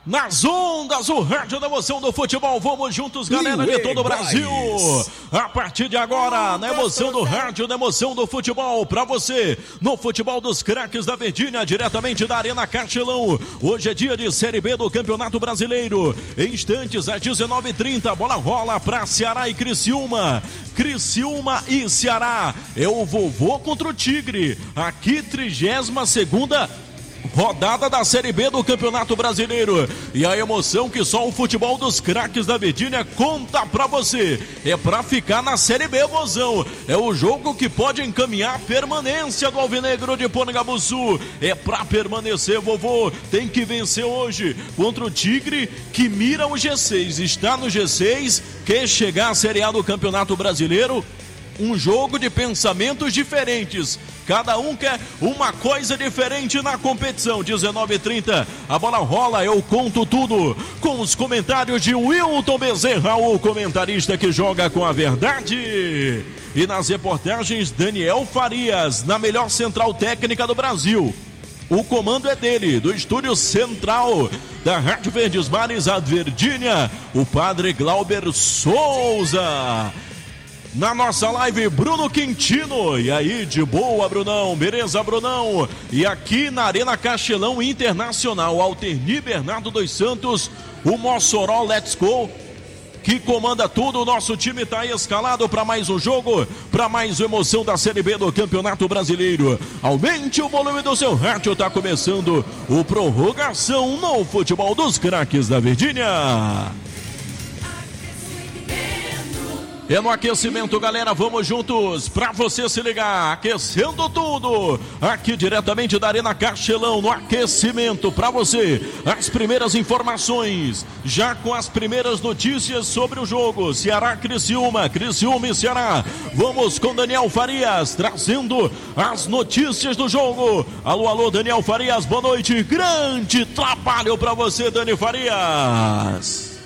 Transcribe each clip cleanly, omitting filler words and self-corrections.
nas ondas, o rádio da emoção do futebol. Vamos juntos, galera de todo o Brasil. A partir de agora, na emoção do rádio, na emoção do futebol, pra você, no futebol dos craques da Verdinha, diretamente da Arena Castelão. Hoje é dia de Série B do Campeonato Brasileiro. Em instantes, às 19h30, a bola rola pra Ceará e Criciúma. Criciúma e Ceará. É o vovô contra o Tigre. Aqui, 32ª rodada da Série B do Campeonato Brasileiro. E a emoção que só o futebol dos craques da Verdinha conta pra você. É pra ficar na Série B, vozão. É o jogo que pode encaminhar a permanência do Alvinegro de Porangabuçu. É pra permanecer, vovô. Tem que vencer hoje contra o Tigre, que mira o G6. Está no G6, quer chegar à Série A do Campeonato Brasileiro. Um jogo de pensamentos diferentes. Cada um quer uma coisa diferente na competição. 19h30, a bola rola, eu conto tudo. Com os comentários de Wilton Bezerra, o comentarista que joga com a verdade. E nas reportagens, Daniel Farias, na melhor central técnica do Brasil. O comando é dele, do estúdio central da Rádio Verdes Mares, a Verdinha, o padre Glauber Souza. Na nossa live, Bruno Quintino. E aí, de boa, Brunão? Beleza, Brunão? E aqui na Arena Castelão Internacional, Alterni Bernardo dos Santos, o Mossoró Let's Go, que comanda tudo. O nosso time está escalado para mais um jogo, para mais uma emoção da Série B do Campeonato Brasileiro. Aumente o volume do seu rádio, está começando o Prorrogação no futebol dos craques da Verdinha. É no aquecimento, galera, vamos juntos pra você se ligar, aquecendo tudo, aqui diretamente da Arena Castelão, no aquecimento pra você, as primeiras informações, já com as primeiras notícias sobre o jogo, Ceará, Criciúma e Ceará. Vamos com Daniel Farias, trazendo as notícias do jogo. Alô, Daniel Farias, boa noite, grande trabalho pra você, Dani Farias.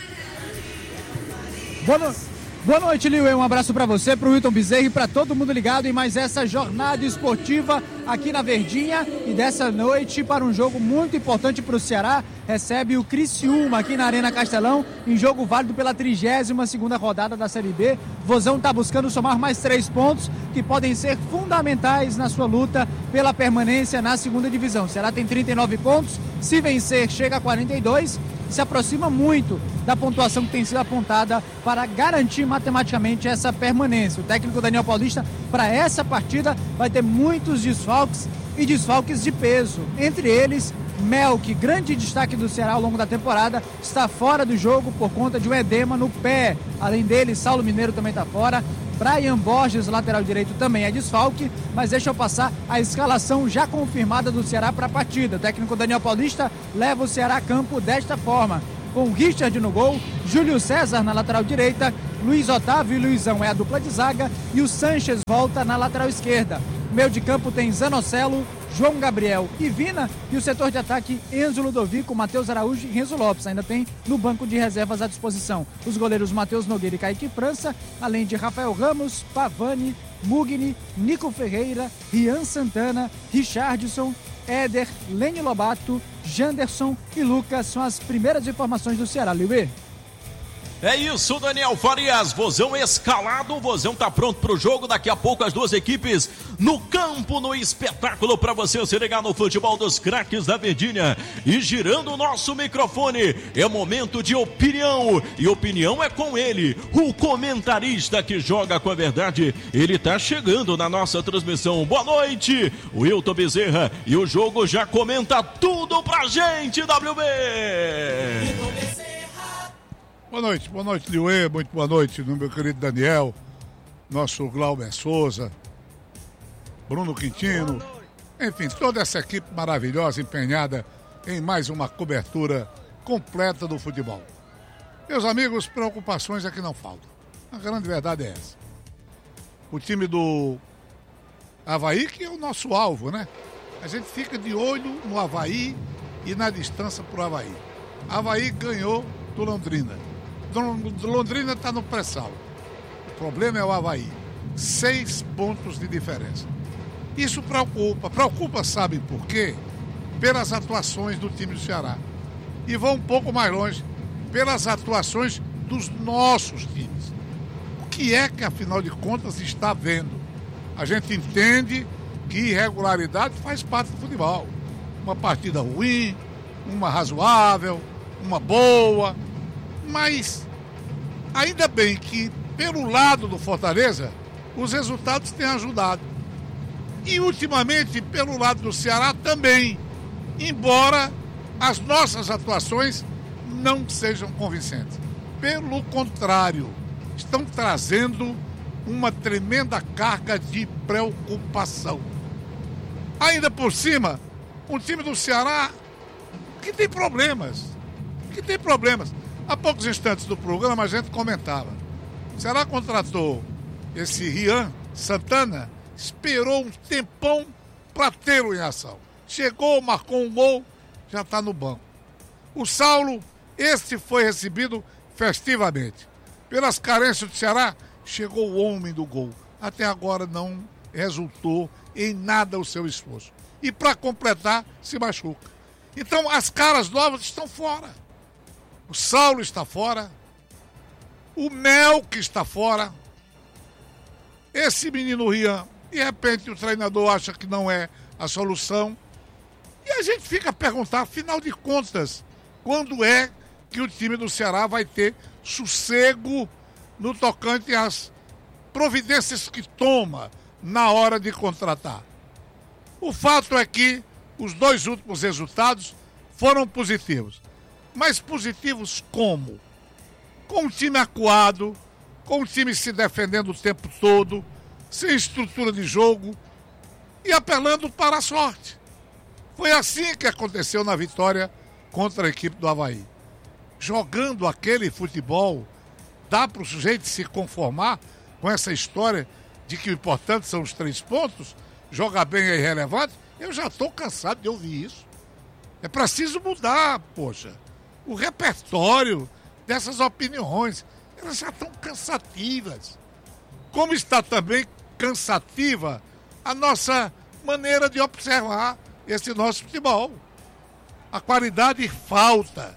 Boa noite, Liuê. Um abraço para você, para o Wilton Bezerra e para todo mundo ligado em mais essa jornada esportiva aqui na Verdinha. E dessa noite, para um jogo muito importante para o Ceará, recebe o Criciúma aqui na Arena Castelão, em jogo válido pela 32ª rodada da Série B. Vozão está buscando somar mais 3 pontos que podem ser fundamentais na sua luta pela permanência na segunda divisão. O Ceará tem 39 pontos, se vencer chega a 42, se aproxima muito da pontuação que tem sido apontada para garantir matematicamente essa permanência. O técnico Daniel Paulista, para essa partida, vai ter muitos desfalques e desfalques de peso. Entre eles, Melk, grande destaque do Ceará ao longo da temporada, está fora do jogo por conta de um edema no pé. Além dele, Saulo Mineiro também está fora. Brian Borges, lateral direito, também é desfalque, mas deixa eu passar a escalação já confirmada do Ceará para a partida. O técnico Daniel Paulista leva o Ceará a campo desta forma, com Richard no gol, Júlio César na lateral direita, Luiz Otávio e Luizão é a dupla de zaga e o Sanches volta na lateral esquerda. O meio de campo tem Zanocelo, João Gabriel e Vina, e o setor de ataque Enzo Ludovico, Matheus Araújo e Renzo Lopes. Ainda tem no banco de reservas à disposição os goleiros Matheus Nogueira e Kaique França, além de Rafael Ramos, Pavani, Mugni, Nico Ferreira, Rian Santana, Richardson, Éder, Lene Lobato, Janderson e Lucas. São as primeiras informações do Ceará, Liuê. É isso, Daniel Farias, vozão escalado, o vozão tá pronto pro jogo, daqui a pouco as duas equipes no campo, no espetáculo pra você se ligar no futebol dos craques da Verdinha. E girando o nosso microfone, é momento de opinião, e opinião é com ele, o comentarista que joga com a verdade, ele tá chegando na nossa transmissão. Boa noite, Wilton Bezerra, e o jogo já comenta tudo pra gente, WB! Boa noite, Liuê, muito boa noite, meu querido Daniel, nosso Glauber Souza, Bruno Quintino, enfim, toda essa equipe maravilhosa, empenhada em mais uma cobertura completa do futebol. Meus amigos, preocupações é que não faltam, a grande verdade é essa. O time do Avaí, que é o nosso alvo, né? A gente fica de olho no Avaí e na distância pro Avaí. Avaí ganhou do Londrina. Londrina está no pré-sal. O problema é o Avaí. 6 pontos de diferença. Isso preocupa. Preocupa, sabem por quê? Pelas atuações do time do Ceará. e vão um pouco mais longe pelas atuações dos nossos times. O que é que, afinal de contas, está vendo? A gente entende que irregularidade faz parte do futebol. Uma partida ruim, uma razoável, uma boa, mas ainda bem que, pelo lado do Fortaleza, os resultados têm ajudado. E, ultimamente, pelo lado do Ceará também, embora as nossas atuações não sejam convincentes. Pelo contrário, estão trazendo uma tremenda carga de preocupação. Ainda por cima, um time do Ceará que tem problemas. Há poucos instantes do programa a gente comentava. O Ceará contratou esse Rian Santana, esperou um tempão para tê-lo em ação. Chegou, marcou um gol, já está no banco. O Saulo, este foi recebido festivamente. Pelas carências do Ceará, chegou o homem do gol. Até agora não resultou em nada o seu esforço. E para completar, se machuca. Então as caras novas estão fora. O Saulo está fora. O Mel que está fora. Esse menino Rian, de repente o treinador acha que não é a solução. E a gente fica a perguntar, afinal de contas, quando é que o time do Ceará vai ter sossego no tocante às providências que toma na hora de contratar? O fato é que os 2 últimos resultados foram positivos. Mas positivos como? Com o time acuado, com o time se defendendo o tempo todo, sem estrutura de jogo e apelando para a sorte. Foi assim que aconteceu na vitória contra a equipe do Avaí. Jogando aquele futebol, dá para o sujeito se conformar com essa história de que o importante são os 3 pontos, jogar bem é irrelevante? Eu já estou cansado de ouvir isso. É preciso mudar, poxa, o repertório dessas opiniões. Elas já estão cansativas. Como está também cansativa a nossa maneira de observar esse nosso futebol. A qualidade falta.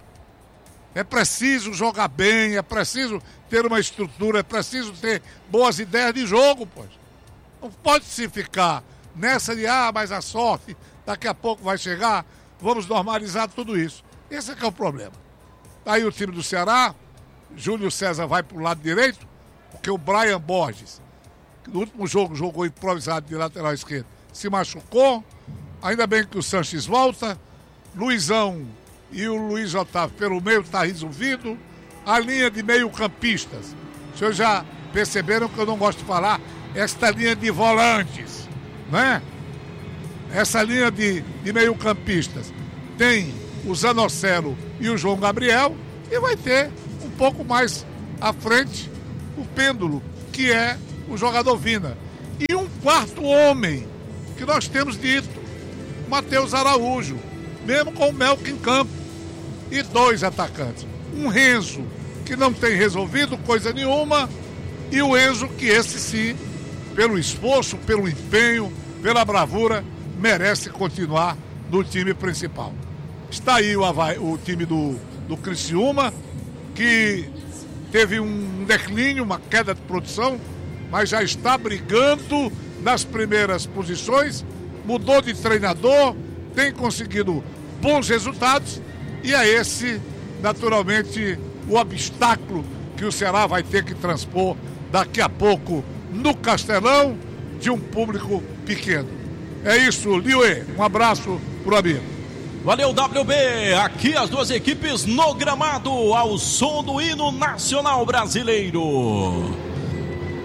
É preciso jogar bem, é preciso ter uma estrutura, é preciso ter boas ideias de jogo, pois. Não pode se ficar nessa de, mas a sorte daqui a pouco vai chegar, vamos normalizar tudo isso. Esse é que é o problema. Aí o time do Ceará, Júlio César vai para o lado direito, porque o Brian Borges, que no último jogo jogou improvisado de lateral esquerdo, se machucou. Ainda bem que o Sanches volta, Luizão e o Luiz Otávio pelo meio está resolvido. A linha de meio-campistas, os senhores já perceberam que eu não gosto de falar esta linha de volantes, né? Essa linha de meio-campistas tem o Zanocelo e o João Gabriel, e vai ter um pouco mais à frente o Pêndulo, que é o jogador Vina. E um quarto homem, que nós temos dito, Matheus Araújo, mesmo com o Melk em campo. E 2 atacantes. Um Renzo, que não tem resolvido coisa nenhuma, e o Enzo, que esse sim, pelo esforço, pelo empenho, pela bravura, merece continuar no time principal. Está aí o time do Criciúma, que teve um declínio, uma queda de produção, mas já está brigando nas primeiras posições, mudou de treinador, tem conseguido bons resultados, e é esse, naturalmente, o obstáculo que o Ceará vai ter que transpor daqui a pouco no Castelão, de um público pequeno. É isso, Liuê, um abraço pro amigo. Valeu, WB, aqui as 2 equipes no gramado, ao som do hino nacional brasileiro.